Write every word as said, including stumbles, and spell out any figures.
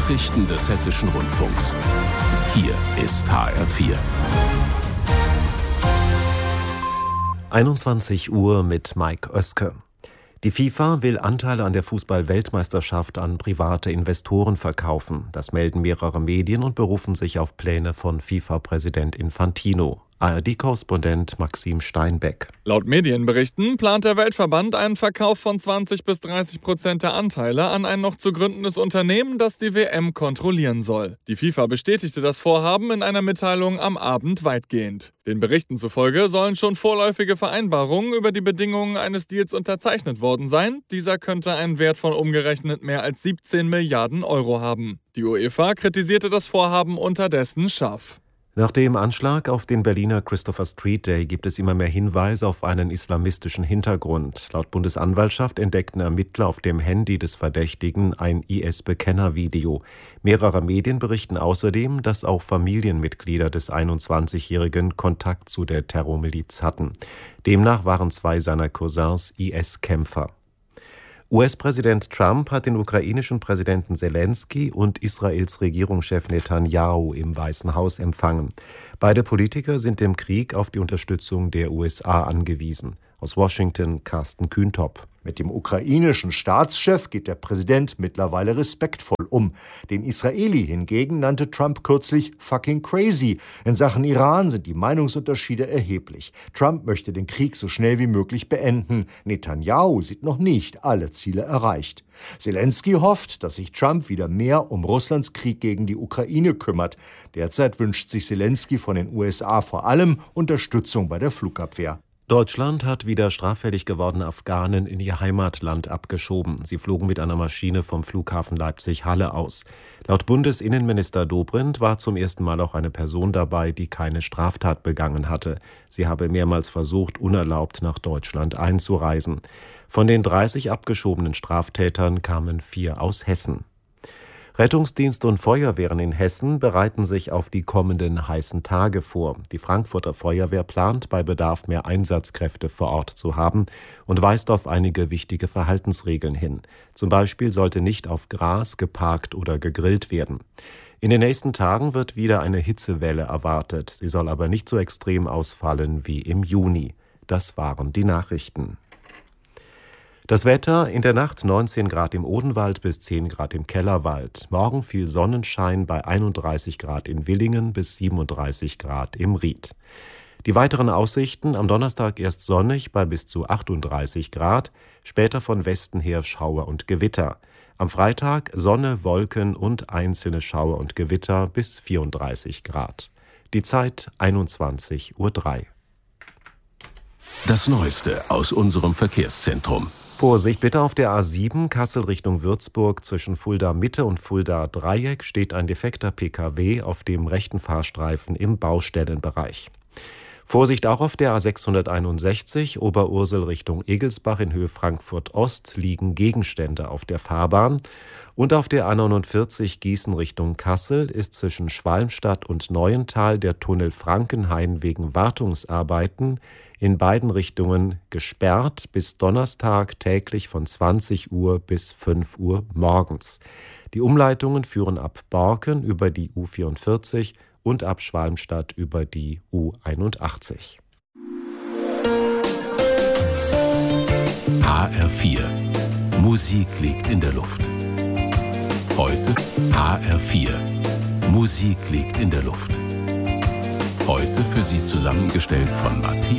Nachrichten des Hessischen Rundfunks. Hier ist H R vier. einundzwanzig Uhr mit Mike Oeske. Die FIFA will Anteile an der Fußball-Weltmeisterschaft an private Investoren verkaufen. Das melden mehrere Medien und berufen sich auf Pläne von FIFA-Präsident Infantino. A R D-Korrespondent Maxim Steinbeck. Laut Medienberichten plant der Weltverband einen Verkauf von zwanzig bis dreißig Prozent der Anteile an ein noch zu gründendes Unternehmen, das die W M kontrollieren soll. Die FIFA bestätigte das Vorhaben in einer Mitteilung am Abend weitgehend. Den Berichten zufolge sollen schon vorläufige Vereinbarungen über die Bedingungen eines Deals unterzeichnet worden sein. Dieser könnte einen Wert von umgerechnet mehr als siebzehn Milliarden Euro haben. Die UEFA kritisierte das Vorhaben unterdessen scharf. Nach dem Anschlag auf den Berliner Christopher Street Day gibt es immer mehr Hinweise auf einen islamistischen Hintergrund. Laut Bundesanwaltschaft entdeckten Ermittler auf dem Handy des Verdächtigen ein I S-Bekenner-Video. Mehrere Medien berichten außerdem, dass auch Familienmitglieder des einundzwanzigjährigen Kontakt zu der Terrormiliz hatten. Demnach waren zwei seiner Cousins I S-Kämpfer. U S-Präsident Trump hat den ukrainischen Präsidenten Selensky und Israels Regierungschef Netanyahu im Weißen Haus empfangen. Beide Politiker sind im Krieg auf die Unterstützung der U S A angewiesen. Aus Washington Carsten Kühntop. Mit dem ukrainischen Staatschef geht der Präsident mittlerweile respektvoll um. Den Israeli hingegen nannte Trump kürzlich fucking crazy. In Sachen Iran sind die Meinungsunterschiede erheblich. Trump möchte den Krieg so schnell wie möglich beenden. Netanyahu sieht noch nicht alle Ziele erreicht. Selensky hofft, dass sich Trump wieder mehr um Russlands Krieg gegen die Ukraine kümmert. Derzeit wünscht sich Selensky von den U S A vor allem Unterstützung bei der Flugabwehr. Deutschland hat wieder straffällig gewordene Afghanen in ihr Heimatland abgeschoben. Sie flogen mit einer Maschine vom Flughafen Leipzig-Halle aus. Laut Bundesinnenminister Dobrindt war zum ersten Mal auch eine Person dabei, die keine Straftat begangen hatte. Sie habe mehrmals versucht, unerlaubt nach Deutschland einzureisen. Von den dreißig abgeschobenen Straftätern kamen vier aus Hessen. Rettungsdienste und Feuerwehren in Hessen bereiten sich auf die kommenden heißen Tage vor. Die Frankfurter Feuerwehr plant, bei Bedarf mehr Einsatzkräfte vor Ort zu haben und weist auf einige wichtige Verhaltensregeln hin. Zum Beispiel sollte nicht auf Gras geparkt oder gegrillt werden. In den nächsten Tagen wird wieder eine Hitzewelle erwartet. Sie soll aber nicht so extrem ausfallen wie im Juni. Das waren die Nachrichten. Das Wetter: in der Nacht neunzehn Grad im Odenwald bis zehn Grad im Kellerwald. Morgen viel Sonnenschein bei einunddreißig Grad in Villingen bis siebenunddreißig Grad im Ried. Die weiteren Aussichten: am Donnerstag erst sonnig bei bis zu achtunddreißig Grad, später von Westen her Schauer und Gewitter. Am Freitag Sonne, Wolken und einzelne Schauer und Gewitter bis vierunddreißig Grad. Die Zeit einundzwanzig Uhr drei. Das Neueste aus unserem Verkehrszentrum. Vorsicht bitte auf der A sieben Kassel Richtung Würzburg. Zwischen Fulda Mitte und Fulda Dreieck steht ein defekter P K W auf dem rechten Fahrstreifen im Baustellenbereich. Vorsicht auch auf der A sechshunderteinundsechzig Oberursel Richtung Egelsbach in Höhe Frankfurt Ost liegen Gegenstände auf der Fahrbahn. Und auf der A neunundvierzig Gießen Richtung Kassel ist zwischen Schwalmstadt und Neuental der Tunnel Frankenhain wegen Wartungsarbeiten in beiden Richtungen gesperrt bis Donnerstag täglich von zwanzig Uhr bis fünf Uhr morgens. Die Umleitungen führen ab Borken über die U vierundvierzig und ab Schwalmstadt über die U einundachtzig. H R vier. Musik liegt in der Luft. Heute H R vier. Musik liegt in der Luft. Heute für Sie zusammengestellt von Matthias